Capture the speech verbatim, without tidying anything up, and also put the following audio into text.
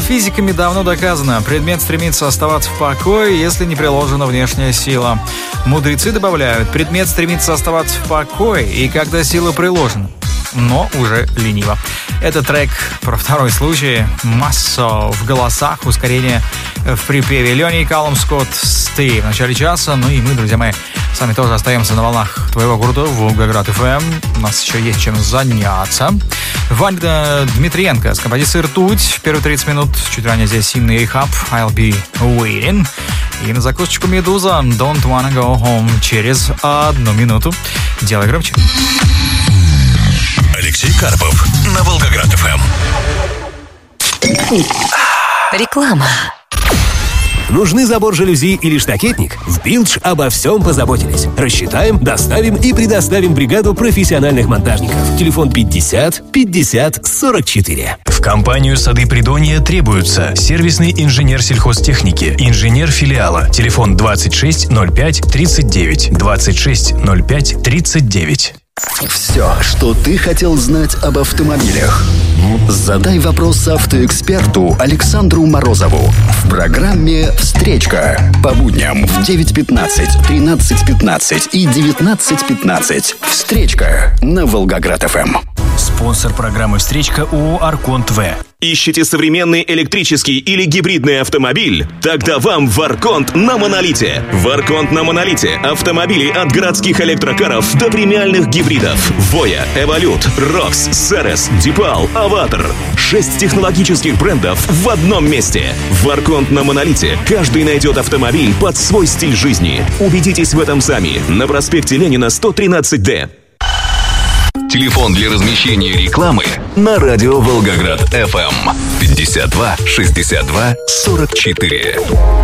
физиками давно доказано. Предмет стремится оставаться в покое, если не приложена внешняя сила. Мудрецы добавляют, предмет стремится оставаться в покое, и когда сила приложена, но уже лениво. Это трек про второй случай. Масса в голосах, ускорение в припеве. Ленни и Калум Скотт «Стей» в начале часа. Ну и мы, друзья мои, с вами тоже остаемся на волнах твоего крутого Волгоград эф эм. У нас еще есть чем заняться. Ваня Дмитриенко с композицией «Ртуть». В первые тридцать минут чуть ранее здесь Симный Рихаб «I'll be waiting». И на закусочку «Медуза» «Don't wanna go home» через одну минуту. Делай громче. Алексей Карпов на Волгоград эф эм. Реклама. Нужны забор жалюзи или штакетник? В Билдж обо всем позаботились. Рассчитаем, доставим и предоставим бригаду профессиональных монтажников. Телефон пятьдесят пятьдесят сорок четыре. В компанию «Сады Придонья» требуются сервисный инженер сельхозтехники, инженер филиала. Телефон двадцать шесть ноль пять тридцать девять, двадцать шесть ноль пять тридцать девять. Все, что ты хотел знать об автомобилях. Задай вопрос автоэксперту Александру Морозову в программе «Встречка» по будням в девять пятнадцать, тринадцать пятнадцать и девятнадцать пятнадцать. «Встречка» на Волгоград эф эм. Спонсор программы «Встречка» ООО «Арконт В». Ищете современный электрический или гибридный автомобиль? Тогда вам Варконт на Монолите. Варконт на Монолите. Автомобили от городских электрокаров до премиальных гибридов. Воя, Эволют, Рокс, Серес, Дипал, Аватар. Шесть технологических брендов в одном месте. Варконт на Монолите. Каждый найдет автомобиль под свой стиль жизни. Убедитесь в этом сами. На проспекте Ленина сто тринадцать дэ. Телефон для размещения рекламы на радио Волгоград эф эм пятьдесят два шестьдесят два сорок четыре.